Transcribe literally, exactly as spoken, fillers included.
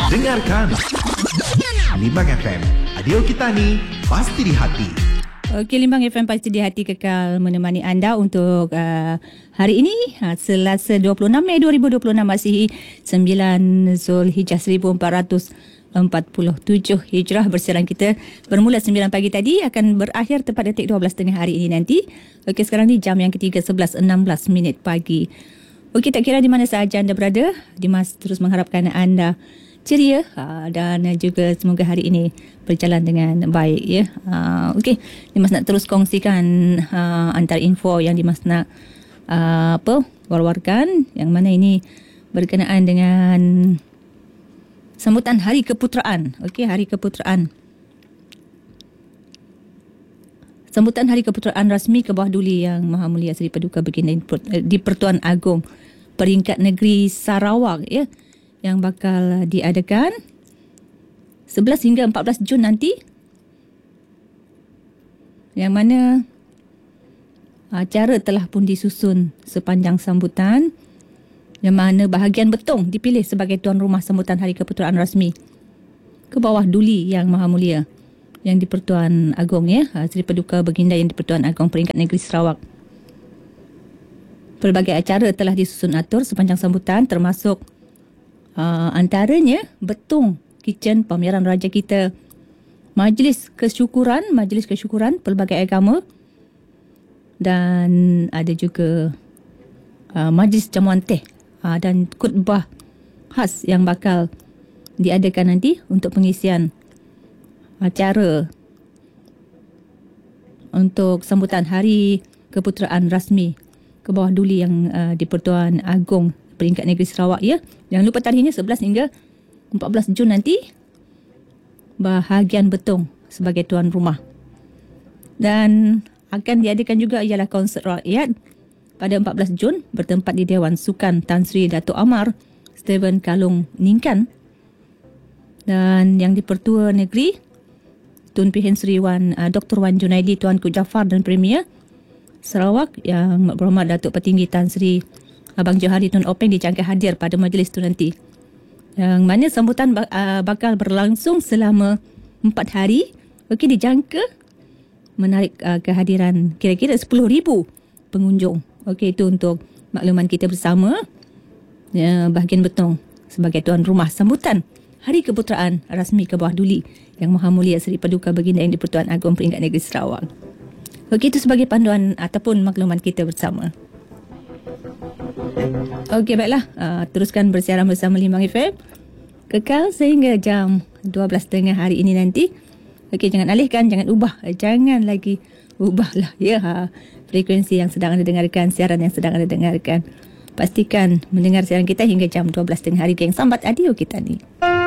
Dengarkan Limbang F M, radio kita ni pasti di hati. Okey, Limbang F M pasti di hati kekal menemani anda untuk uh, hari ini, uh, Selasa dua puluh enam Mei dua ribu dua puluh enam, Masihi, sembilan Zulhijjah seribu empat ratus empat puluh tujuh Hijrah. Bersiaran kita bermula sembilan pagi tadi, akan berakhir tepat detik dua belas tengah hari ini nanti. Okey, sekarang ni jam yang ketiga, sebelas enam belas minit pagi. Okey, tak kira di mana sahaja anda berada, Dimas terus mengharapkan anda ceria uh, dan juga semoga hari ini berjalan dengan baik, ya. Uh, Okey, Dimas nak terus kongsikan uh, antara info yang Dimas nak uh, apa war-warkan, yang mana ini berkenaan dengan sambutan Hari Keputeraan. Okey, Hari Keputeraan. Sambutan Hari Keputeraan rasmi ke bawah duli Yang Maha Mulia Seri Paduka Baginda di Pertuan Agong Peringkat Negeri Sarawak, ya, yang bakal diadakan sebelas hingga empat belas Jun nanti, yang mana acara telah pun disusun sepanjang sambutan, yang mana bahagian Betong dipilih sebagai tuan rumah sambutan Hari Keputeraan rasmi ke bawah duli Yang Maha Mulia yang di Pertuan Agong, ya, Seri Paduka Baginda yang di Pertuan Agong Peringkat Negeri Sarawak. Pelbagai acara telah disusun atur sepanjang sambutan, termasuk uh, antaranya Betong Kitchen Pameran Raja kita, majlis kesyukuran, majlis kesyukuran pelbagai agama, dan ada juga uh, majlis jamuan teh uh, dan khutbah khas yang bakal diadakan nanti untuk pengisian acara untuk sambutan Hari Keputeraan rasmi ke bawah duli yang uh, di Pertuan Agong Peringkat Negeri Sarawak, ya. Jangan lupa tarikhnya sebelas hingga empat belas Jun nanti, bahagian Betong sebagai tuan rumah. Dan akan diadakan juga ialah konsert rakyat pada empat belas Jun bertempat di Dewan Sukan Tan Sri Dato' Amar Steven Kalung Ningkan. Dan yang di Pertua Negeri, Tun Pihin Sri Wan uh, Doktor Wan Junaidi Tuanku Jaafar dan Premier Sarawak Yang Berhormat Datuk Petinggi Tan Sri Abang Johari Tun Openg dijangka hadir pada majlis itu nanti, yang mana sambutan uh, bakal berlangsung selama empat hari. Okey, dijangka menarik uh, kehadiran kira-kira sepuluh ribu pengunjung. Okey, itu untuk makluman kita bersama, ya, bahagian Betong sebagai tuan rumah sambutan Hari Keputeraan rasmi ke bawah duli Yang Maha Mulia Seri Paduka Baginda yang di Pertuan Agong Peringkat Negeri Sarawak. Okey, itu sebagai panduan ataupun makluman kita bersama. Okey, baiklah, uh, teruskan bersiaran bersama Limbang F M kekal sehingga jam dua belas tengah hari ini nanti. Okey, jangan alihkan, jangan ubah, jangan lagi ubahlah, ya, ha, frekuensi yang sedang anda dengarkan, siaran yang sedang anda dengarkan. Pastikan mendengar siaran kita hingga jam dua belas tengah hari, geng sambat audio kita ni.